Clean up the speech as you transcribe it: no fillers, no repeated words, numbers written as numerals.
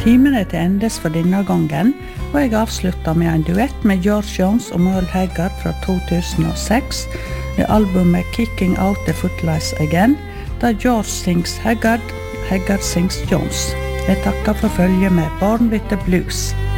Timen til endes for denne gangen, og jeg avslutter med en duett med George Jones og Merle Haggard fra 2006, albumet Kicking Out the Footlights Again, da George sings Haggard, Haggard sings Jones. Jeg takker for følget med Born with the Blues.